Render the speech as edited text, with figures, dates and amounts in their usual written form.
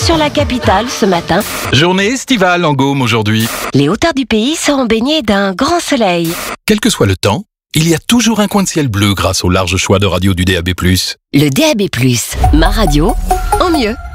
sur la capitale ce matin. Journée estivale en Gaume aujourd'hui. Les hauteurs du pays seront baignées d'un grand soleil. Quel que soit le temps, il y a toujours un coin de ciel bleu grâce au large choix de radio du DAB+. Le DAB+, ma radio, en mieux.